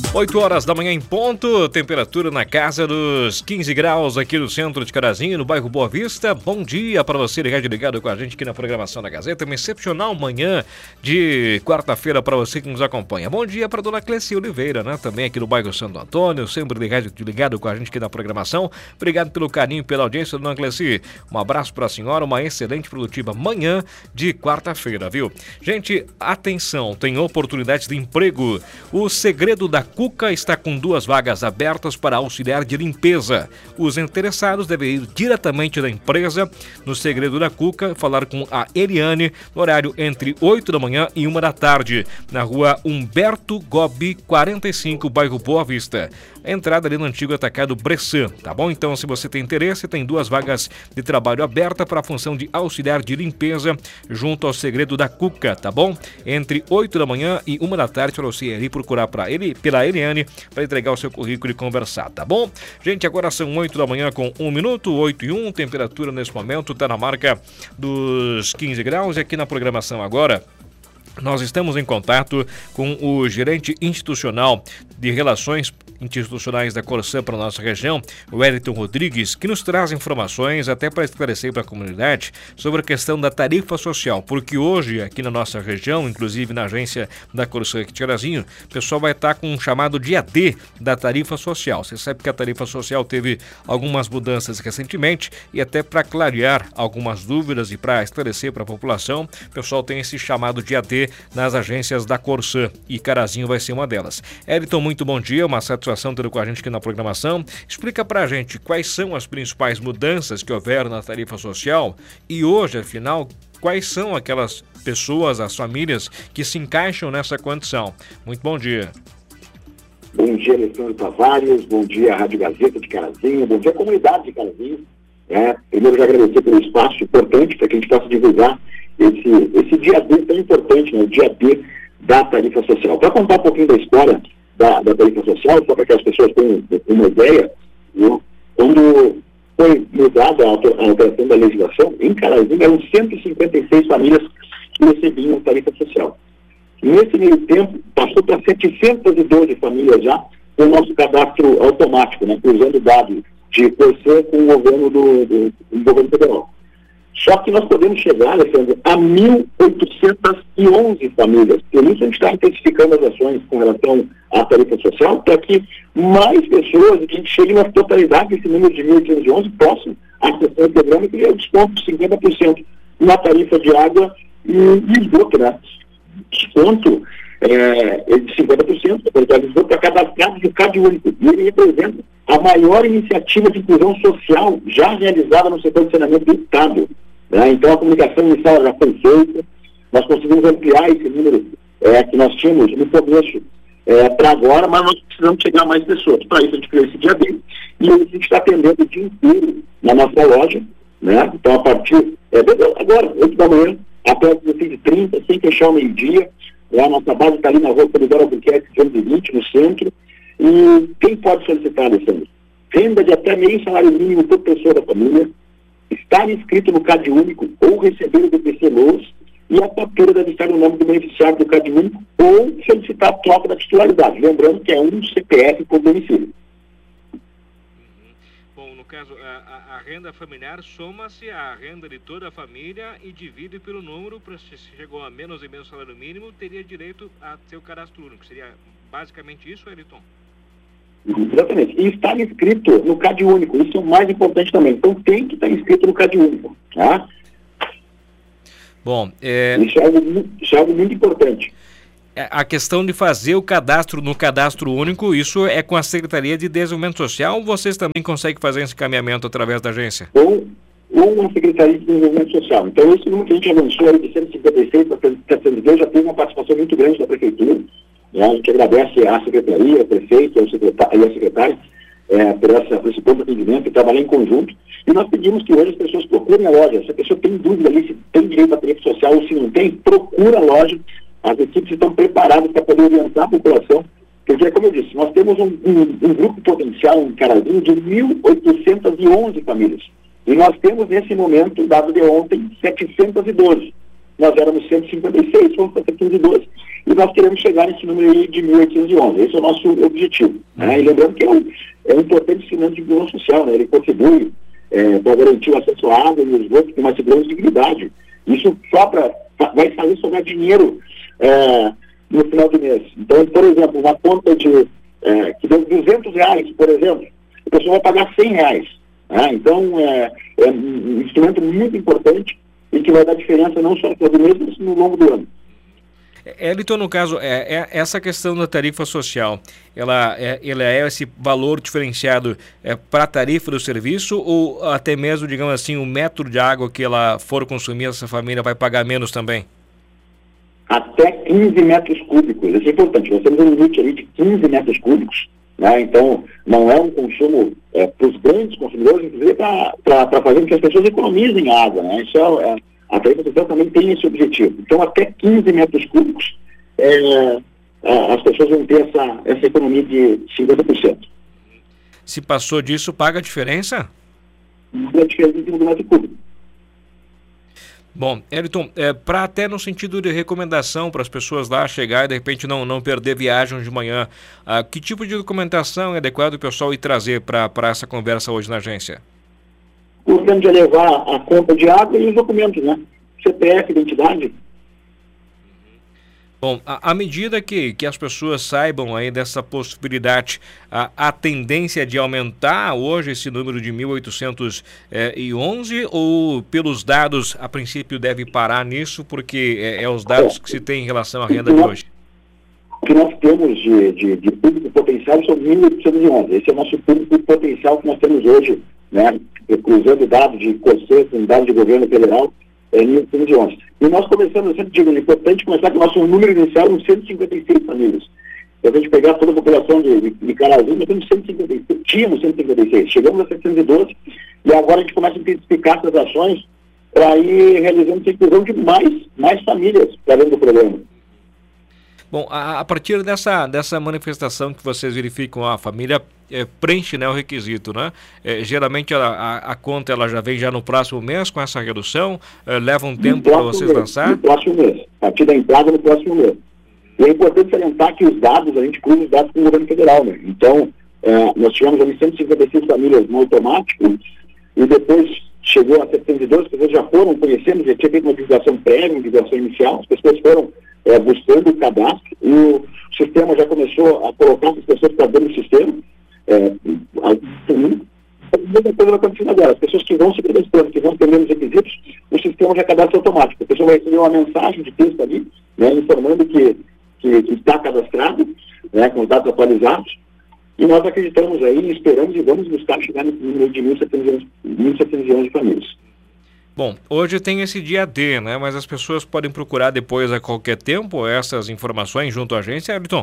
8 horas da manhã em ponto, temperatura na casa dos 15 graus aqui no centro de Carazinho, no bairro Boa Vista. Bom dia para você ligado com a gente aqui na programação da Gazeta. Uma excepcional manhã de quarta-feira para você que nos acompanha. Bom dia para dona Cleci Oliveira, né? Também aqui no bairro Santo Antônio, sempre ligado com a gente aqui na programação. Obrigado pelo carinho, pela audiência, dona Cleci. Um abraço para a senhora, uma excelente produtiva manhã de quarta-feira, viu? Gente, atenção, tem oportunidades de emprego. O segredo da Cuca está com 2 vagas abertas para auxiliar de limpeza. Os interessados devem ir diretamente da empresa no Segredo da Cuca, falar com a Eliane no horário entre 8 da manhã e 1 da tarde, na rua Humberto Gobi 45, bairro Boa Vista. Entrada ali no antigo atacado Bressan, tá bom? Então, se você tem interesse, tem 2 vagas de trabalho abertas para a função de auxiliar de limpeza junto ao Segredo da Cuca, tá bom? Entre 8 da manhã e 1 da tarde, para você ir procurar pela Eliane para entregar o seu currículo e conversar, tá bom? Gente, agora são 8 da manhã com 1 minuto, 8 e 1, temperatura nesse momento está na marca dos 15 graus e aqui na programação agora nós estamos em contato com o gerente institucional de relações institucionais da Corsã para a nossa região, o Wellington Rodrigues, que nos traz informações até para esclarecer para a comunidade sobre a questão da tarifa social, porque hoje aqui na nossa região, inclusive na agência da Corsã aqui de Carazinho, o pessoal vai estar com um chamado dia D da tarifa social. Você sabe que a tarifa social teve algumas mudanças recentemente e até para clarear algumas dúvidas e para esclarecer para a população, o pessoal tem esse chamado dia D nas agências da Corsã e Carazinho vai ser uma delas. Wellington, muito bom dia, uma satisfação ter com a gente aqui na programação. Explica pra gente quais são as principais mudanças que houveram na tarifa social e hoje, afinal, quais são aquelas pessoas, as famílias que se encaixam nessa condição. Muito bom dia. Bom dia, Alessandro Tavares, bom dia, Rádio Gazeta de Carazinho, bom dia, comunidade de Carazinho. Primeiro, já agradecer pelo espaço importante para que a gente possa divulgar esse dia D tão importante, né, o dia D da tarifa social. Para contar um pouquinho da história da tarifa social, só para que as pessoas tenham uma ideia, quando foi mudada a alteração da legislação, em Carazinho eram 156 famílias que recebiam tarifa social. Nesse meio tempo, passou para 712 famílias já com o nosso cadastro automático, né, cruzando dados de Corsã com o governo do governo federal. Só que nós podemos chegar, Alessandro, a 1.811 famílias. Por isso a gente está intensificando as ações com relação à tarifa social, para que mais pessoas, que a gente chegue na totalidade desse número de 1.811, possam acessar o programa e ter o desconto de 50% na tarifa de água e esgoto, né? Desconto de 50% da qualidade de esgoto para cada caso de CAD único. E ele representa a maior iniciativa de inclusão social já realizada no setor de saneamento do Estado. Né? Então a comunicação inicial já foi feita, nós conseguimos ampliar esse número que nós tínhamos no começo para agora, mas nós precisamos chegar a mais pessoas. Para isso a gente criou esse dia D e a gente está atendendo o dia inteiro na nossa loja, né? Então a partir agora, 8 da manhã, até as 16h30, sem fechar o meio-dia. A nossa base está ali na rua Polidoro Albuquerque 220, no centro. E quem pode solicitar, Alessandro? Renda de até meio salário mínimo por pessoa da família, estar inscrito no CAD único ou receber o BPC LOAS, e a fatura deve estar no nome do beneficiário do CAD único ou solicitar a troca da titularidade. Lembrando que é um CPF por domicílio. Bom, no caso, a renda familiar soma-se à renda de toda a família e divide pelo número, se chegou a menos e menos salário mínimo, teria direito a seu cadastro único. Seria basicamente isso, Wellington? Exatamente. E estar inscrito no CAD único, isso é o mais importante também. Então tem que estar inscrito no CAD único, tá? Bom, Isso é algo muito importante. A questão de fazer o cadastro no cadastro único, isso é com a Secretaria de Desenvolvimento Social ou vocês também conseguem fazer esse encaminhamento através da agência? Ou uma Secretaria de Desenvolvimento Social. Então, esse número que a gente avançou aí de 156 para 702 já teve uma participação muito grande da Prefeitura. Né? A gente agradece à Secretaria, ao Prefeito e à Secretária por esse ponto de atendimento e trabalhar em conjunto. E nós pedimos que hoje as pessoas procurem a loja. Se a pessoa tem dúvida ali se tem direito à tarifa social ou se não tem, procura a loja. As equipes estão preparadas para poder orientar a população, porque, como eu disse, nós temos um grupo potencial em Carazinho de 1.811 famílias. E nós temos, nesse momento, dado de ontem, 712. nós éramos 156, fomos para 712, e nós queremos chegar nesse número aí de 1.811. Esse é o nosso objetivo. Né? E lembrando que é um importante instrumento de inclusão social, né? Ele contribui para garantir o acesso à água e os esgoto com uma segurança de dignidade. Isso vai fazer sobrar dinheiro no final do mês. Então, por exemplo, uma conta que deu R$200, por exemplo, a pessoa vai pagar R$100. Né? Então, é um instrumento muito importante e que vai dar diferença não só no final do mês, mas no longo do ano. Elton, no caso, essa questão da tarifa social, ela é esse valor diferenciado para a tarifa do serviço ou até mesmo, digamos assim, o metro de água que ela for consumir, essa família vai pagar menos também? Até 15 metros cúbicos, isso é importante. Nós temos um limite ali de 15 metros cúbicos, né? Então, não é um consumo para os grandes consumidores, inclusive para fazer com que as pessoas economizem água, né? Isso a tarifa social também tem esse objetivo. Então, até 15 metros cúbicos, as pessoas vão ter essa economia de 50%. Se passou disso, paga a diferença? A diferença em cima do metro cúbico. Bom, Elton, para até no sentido de recomendação para as pessoas lá chegar e de repente não perder viagem de manhã, que tipo de documentação é adequado o pessoal ir trazer para essa conversa hoje na agência? Gostaria de levar a conta de água e os documentos, né? CPF, identidade. Bom, à medida que as pessoas saibam aí dessa possibilidade, a tendência de aumentar hoje esse número de 1.811 ou pelos dados, a princípio deve parar nisso, porque os dados que se tem em relação à renda de hoje? O que nós temos de público potencial são 1.811. Esse é o nosso público potencial que nós temos hoje, né? Usando dados de COSES, dados de governo federal, 1.811. E nós começamos, eu sempre digo, é importante começar com o nosso número inicial com 156 famílias. Se a gente pegar toda a população de Carazinho, nós temos 156, tínhamos 156, chegamos a 712, e agora a gente começa a intensificar essas ações para ir realizando a inclusão de mais famílias para dentro do programa. Bom, a partir dessa manifestação que vocês verificam, a família preenche, né, o requisito, né? Geralmente a conta ela já vem já no próximo mês com essa redução, leva um tempo para vocês lançar? No próximo mês, a partir da entrada no próximo mês. E é importante salientar que os dados, a gente cruza os dados com o governo federal, né? Então, nós tivemos ali 156 famílias no automático e depois chegou a 712, as pessoas já foram conhecendo, já tinha feito uma divulgação prévia, uma divulgação inicial, as pessoas foram buscando o cadastro e o sistema já começou a colocar as pessoas para dentro do sistema. A mesma coisa vai acontecendo agora. As pessoas que vão se cadastrando, que vão atendendo os requisitos, o sistema já cadastra automático. A pessoa vai receber uma mensagem de texto ali, né, informando que está cadastrado, né, com os dados atualizados, e nós acreditamos aí, esperamos e vamos buscar chegar nesse número de 1.711 famílias. Bom, hoje tem esse dia D, né? Mas as pessoas podem procurar depois a qualquer tempo essas informações junto à agência, Elton?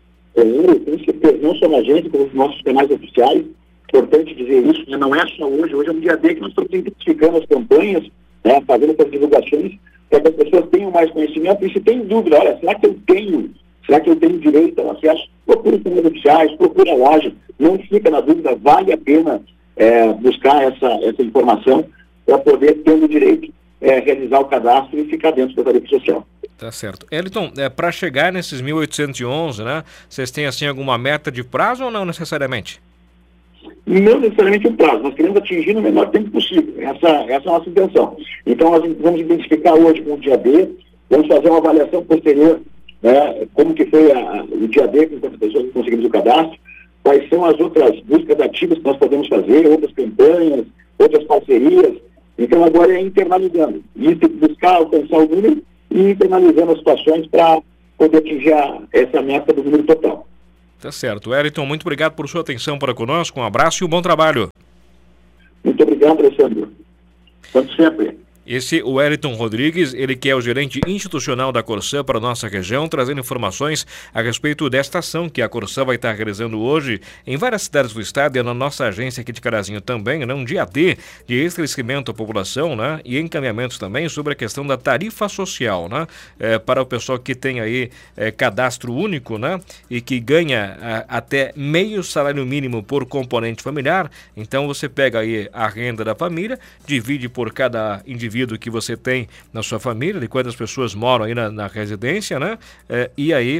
Não só na agência, como nos nossos canais oficiais. Importante dizer isso, né? Não é só hoje é um dia D que nós estamos intensificando as campanhas, né? Fazendo essas divulgações, para que as pessoas tenham mais conhecimento. E se tem dúvida, olha, será que eu tenho direito ao acesso? Procure os canais oficiais, procure a loja, não fica na dúvida, vale a pena buscar essa informação para poder, tendo direito, realizar o cadastro e ficar dentro da tarifa social. Tá certo. Elton, para chegar nesses 1.811, né, vocês têm assim alguma meta de prazo ou não necessariamente? Não necessariamente um prazo, nós queremos atingir no menor tempo possível, essa é a nossa intenção. Então nós vamos identificar hoje com o dia D, vamos fazer uma avaliação posterior, né, como que foi o dia D, com quantas pessoas conseguimos o cadastro, quais são as outras buscas ativas que nós podemos fazer, outras campanhas, outras parcerias. Então agora é internalizando, e buscar alcançar o número e internalizando as situações para poder atingir essa meta do número total. Tá certo. Elton, muito obrigado por sua atenção para conosco, um abraço e um bom trabalho. Muito obrigado, Alessandro. Quanto sempre. Esse o Elton Rodrigues, ele que é o gerente institucional da Corsã para a nossa região, trazendo informações a respeito desta ação que a Corsã vai estar realizando hoje em várias cidades do estado e na nossa agência aqui de Carazinho também, né? Um dia D de esclarecimento à população, né? E encaminhamentos também sobre a questão da tarifa social, né? Para o pessoal que tem aí cadastro único, né? E que ganha até meio salário mínimo por componente familiar. Então você pega aí a renda da família, divide por cada indivíduo indivíduo que você tem na sua família, de quantas pessoas moram aí na residência, né? E aí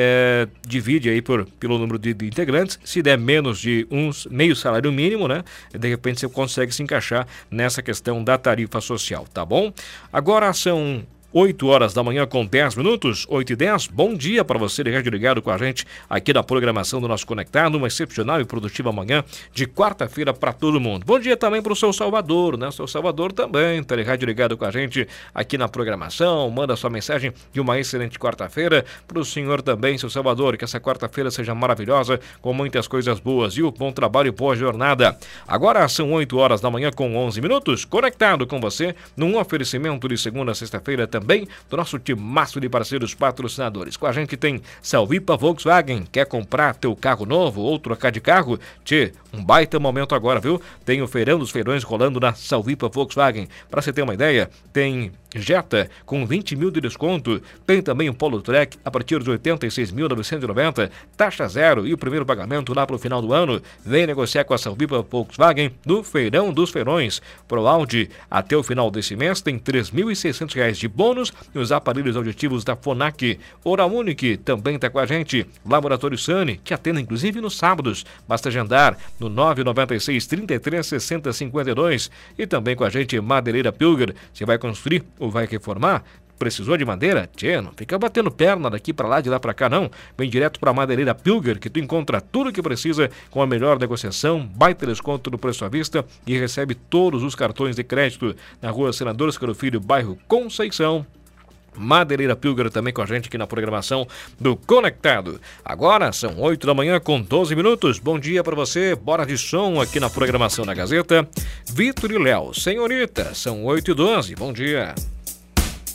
divide aí pelo número de integrantes. Se der menos de meio salário mínimo, né? De repente você consegue se encaixar nessa questão da tarifa social, tá bom? Agora são 8 horas da manhã com 10 minutos, 8h10. Bom dia para você de rádio ligado com a gente aqui na programação do nosso Conectado. Uma excepcional e produtiva manhã de quarta-feira para todo mundo. Bom dia também para o seu Salvador, né? O seu Salvador também tá de rádio ligado com a gente aqui na programação. Manda sua mensagem de uma excelente quarta-feira para o senhor também, seu Salvador. Que essa quarta-feira seja maravilhosa, com muitas coisas boas, e bom trabalho e boa jornada. Agora são 8 horas da manhã com 11 minutos. Conectado com você num oferecimento de segunda a sexta-feira também do nosso timaço de parceiros patrocinadores. Com a gente tem Salvipa Volkswagen. Quer comprar teu carro novo ou trocar de carro? Um baita momento agora, viu? Tem o Feirão dos Feirões rolando na Salvipa Volkswagen. Para você ter uma ideia, tem Jetta com 20 mil de desconto. Tem também o Polo Trek a partir de 86.990, taxa zero e o primeiro pagamento lá para o final do ano. Vem negociar com a Salvipa Volkswagen no Feirão dos Feirões. Pro Audi, até o final desse mês tem R$ 3.600 de bônus e os aparelhos auditivos da Fonac. Oral Unique também está com a gente. Laboratório Sani, que atende inclusive nos sábados. Basta agendar no 996 33 60 52. E também com a gente Madeireira Pilger. Você vai construir ou vai reformar? Precisou de madeira? Não fica batendo perna daqui para lá, de lá para cá não. Vem direto para Madeireira Pilger, que tu encontra tudo o que precisa com a melhor negociação, baita desconto no preço à vista e recebe todos os cartões de crédito. Na rua Senador Oscar Filho, bairro Conceição. Madeireira Pilger também com a gente aqui na programação do Conectado. Agora são 8 da manhã com 12 minutos. Bom dia para você, bora de som aqui na programação da Gazeta. Vitor e Léo, senhorita, são 8h12, bom dia.